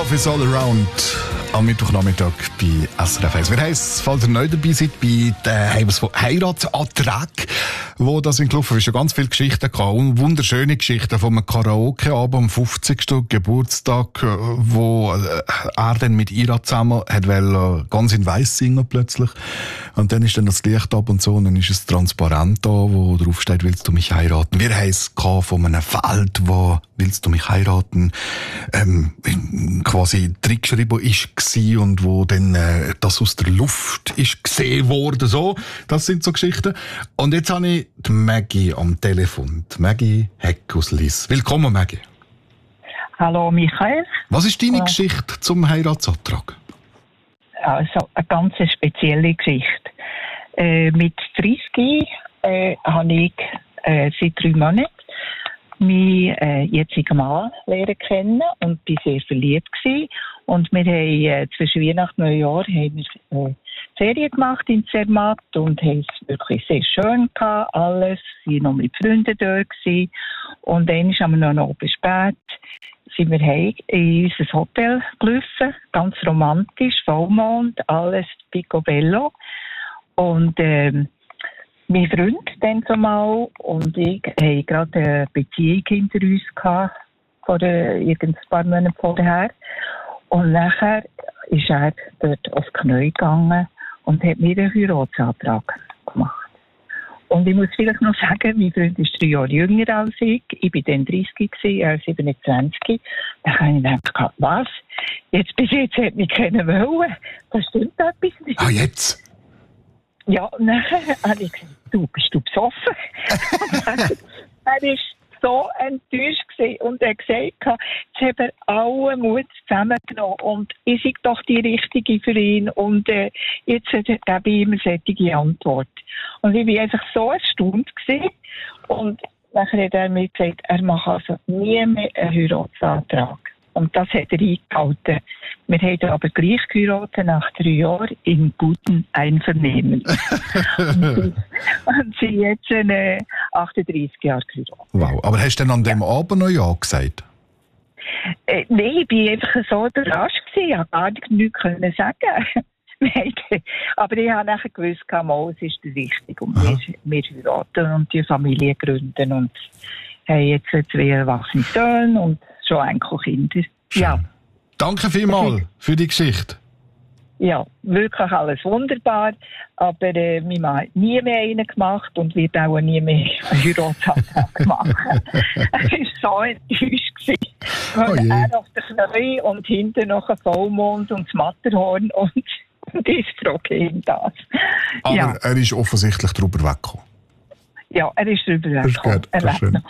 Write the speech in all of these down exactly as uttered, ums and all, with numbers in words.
Love is all around. Am Mittwochnachmittag bei S R F eins. Wir heissen, falls ihr neu dabei seid, bei den Heiratsanträgen, wo da sind gelaufen, es schon ganz viele Geschichten gehabt. Und wunderschöne Geschichten von einem Karaoke-Abend am fünfzigsten Geburtstag, wo er dann mit Ira zusammen hat wollte, ganz in Weiss singen plötzlich. Und dann ist dann das Licht ab und so, und dann ist es transparent da, wo drauf steht, willst du mich heiraten? Wir haben es von einem Feld, wo willst du mich heiraten? Ähm, quasi reingeschrieben ist gsi und wo dann äh, das aus der Luft ist gesehen worden. So, das sind so Geschichten. Und jetzt habe ich die Maggie am Telefon. Die Maggie Heck aus Liss. Willkommen, Maggie. Hallo, Michael. Was ist deine ja. Geschichte zum Heiratsantrag? Also, eine ganz spezielle Geschichte. Äh, mit dreißig äh, habe ich äh, seit drei Monaten meinen äh, jetzigen Mann lernen kennen und war sehr verliebt gewesen. Und wir haben äh, zwischen Weihnachten und Neujahr haben wir äh, Ferien gemacht in Zermatt und haben es wirklich sehr schön gehabt, alles. Wir waren noch mit Freunden dort gewesen. Und dann haben wir noch oben spät sind wir heim in unser Hotel gelaufen, ganz romantisch, Vollmond, alles picobello. Und ähm, mein Freund dann zumal und ich hatten gerade eine Beziehung hinter uns gehabt, vor äh, ein paar Monaten vorher. Und nachher ist er dort auf die Knie gegangen und hat mir einen Heiratsantrag gemacht. Und ich muss vielleicht noch sagen, mein Freund ist drei Jahre jünger als ich. Ich war dann dreißig, er siebenundzwanzig. Da habe ich gedacht, was? Jetzt bis jetzt hat mich keiner wollen. Das stimmt etwas nicht. Ah, jetzt? Ja, und nachher habe ich gesagt, du, bist du besoffen? Er war so enttäuscht gewesen und er hat gesagt, jetzt haben alle Mut zusammengenommen und ich sei doch die Richtige für ihn und äh, jetzt gebe ich ihm eine solche Antwort. Und ich war einfach so erstaunt gewesen. Und nachher hat er mir gesagt, er macht also nie mehr einen Heiratsantrag. Und das hat er eingehalten. Wir haben aber gleich geheiratet nach drei Jahren in gutem Einvernehmen. und, und sie jetzt äh, achtunddreißig Jahre geheiratet. Wow, aber hast du denn an dem ja. Abend noch Ja gesagt? Äh, Nein, ich war einfach so überrascht gewesen. Ich konnte gar nichts können sagen. Aber ich habe nachher gewusst, mal, es ist richtig. Und wir, wir heiraten und die Familie gründen und haben jetzt zwei erwachsene Söhne und schon Enkelkinder. Ja. Danke vielmals für die Geschichte. Ja, wirklich alles wunderbar. Aber äh, mein Mann hat nie mehr einen gemacht und wird auch nie mehr einen Heiratsantrag machen. Er war so enttäuscht. Oh er auf der Knie und hinten noch ein Vollmond und das Matterhorn und die Frage ihm das. Aber ja. er ist offensichtlich drüber weggekommen. Ja, er ist drüber weggekommen. Das ist gut,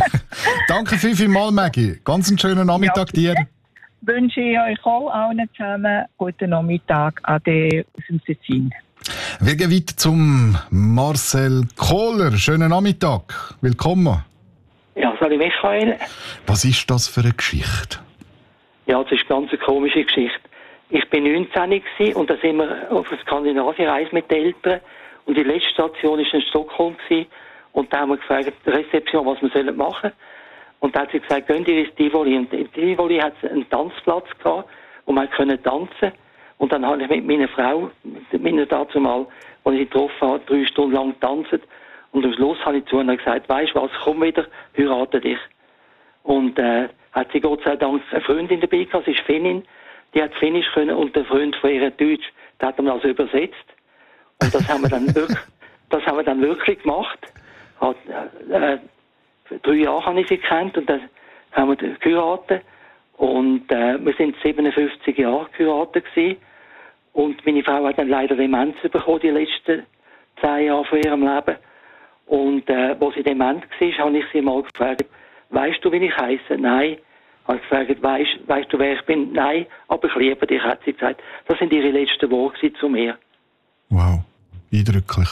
danke viel, viel mal, Maggie. Ganz einen schönen Nachmittag ja, dir. Wünsche ich euch auch allen zusammen guten Nachmittag. Ade aus dem Tessin. Wir gehen weiter zum Marcel Kohler. Schönen Nachmittag. Willkommen. Ja, salut Michael. Was ist das für eine Geschichte? Ja, das ist eine ganz komische Geschichte. Ich war neunzehn und da sind wir auf einer Skandinavienreise mit den Eltern. Und die letzte Station war in Stockholm. Und da haben wir gefragt, die Rezeption, was wir machen sollen. Und da hat sie gesagt, gehen Sie ins Tivoli. Und im Tivoli hat es einen Tanzplatz gehabt, wo man tanzen konnte. Und dann habe ich mit meiner Frau, mit meiner dazu mal, als ich sie getroffen habe, drei Stunden lang getanzt. Und am Schluss habe ich zu ihr gesagt, weisst du was, komm wieder, heirate dich. Und äh, hat sie Gott sei Dank eine Freundin dabei gehabt, sie ist Finnin, die hat Finnisch können und der Freund von ihr Deutsch, der hat ihm also übersetzt. Und das haben wir dann wirklich, das haben wir dann wirklich gemacht. Hat, äh, drei Jahre habe ich sie gekannt und dann haben wir geheiratet. Und äh, wir sind siebenundfünfzig Jahre geheiratet gewesen. Und meine Frau hat dann leider Demenz bekommen, die letzten zehn Jahre von ihrem Leben. Und äh, als sie dement war, habe ich sie mal gefragt, weisst du, wie ich heisse? Nein. Ich habe gefragt, weisst, weisst du, wer ich bin? Nein, aber ich liebe dich, hat sie gesagt. Das sind ihre letzten Worte zu mir. Wow, eindrücklich.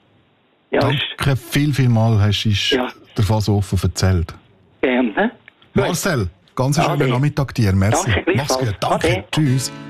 Ja, danke viel, viel mal, hast du uns ja. davon so offen erzählt. Gerne. Marcel, ganz einen schönen Nachmittag dir. Merci. Danke, mach's gut. Danke. Ade. Tschüss.